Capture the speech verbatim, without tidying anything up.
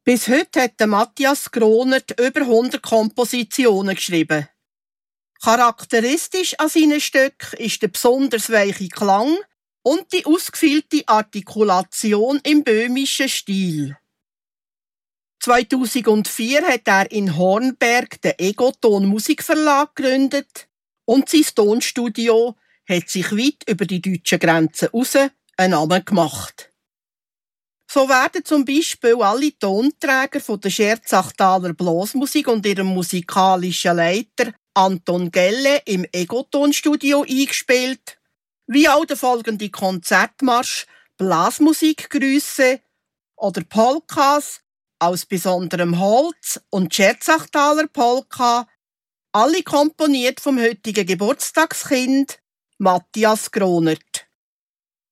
Bis heute hat der Matthias Gronert über hundert Kompositionen geschrieben. Charakteristisch an seinen Stücken ist der besonders weiche Klang und die ausgefeilte Artikulation im böhmischen Stil. zweitausendvier hat er in Hornberg den Egoton Musikverlag gegründet und sein Tonstudio hat sich weit über die deutschen Grenzen hinaus einen Namen gemacht. So werden zum Beispiel alle Tonträger von der Scherzachtaler Blasmusik und ihrem musikalischen Leiter Anton Gelle im Egoton-Studio eingespielt, wie auch der folgende Konzertmarsch Blasmusikgrüße oder Polkas aus besonderem Holz und Scherzachtaler Polka, alle komponiert vom heutigen Geburtstagskind Matthias Gronert.